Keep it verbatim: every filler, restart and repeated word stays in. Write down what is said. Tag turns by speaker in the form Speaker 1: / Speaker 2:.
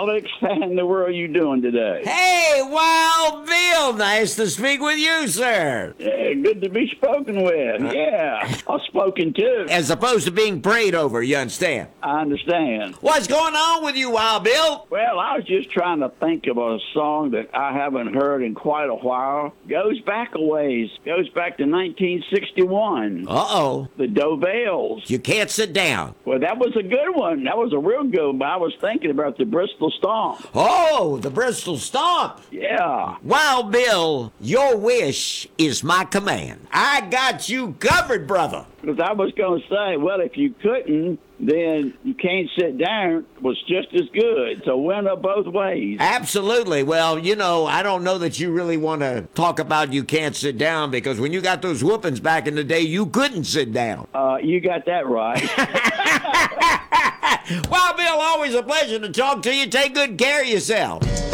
Speaker 1: Alex. How in the world are you doing today?
Speaker 2: Hey, Wild Bill, nice to speak with you, sir.
Speaker 1: Yeah, good to be spoken with. Yeah, I've spoken too.
Speaker 2: As opposed to being prayed over, you understand?
Speaker 1: I understand.
Speaker 2: What's going on with you, Wild Bill?
Speaker 1: Well, I was just trying to think of a song that I haven't heard in quite a while. Goes back a ways. Goes back to nineteen sixty-one.
Speaker 2: Uh-oh.
Speaker 1: The Dovales.
Speaker 2: You can't sit down.
Speaker 1: Well, that was a good one. That was a real good one. But I was thinking about the Bristol Stomp.
Speaker 2: Oh, the Bristol Stomp.
Speaker 1: Yeah.
Speaker 2: Wild Bill, your wish is my command. I got you covered, brother.
Speaker 1: Because I was going to say, well, if you couldn't, then You Can't Sit Down was just as good. So went up both ways.
Speaker 2: Absolutely. Well, you know, I don't know that you really want to talk about You Can't Sit Down, because when you got those whoopings back in the day, you couldn't sit down.
Speaker 1: Uh, you got that right.
Speaker 2: Well, Bill, always a pleasure to talk to you. Take good care of yourself.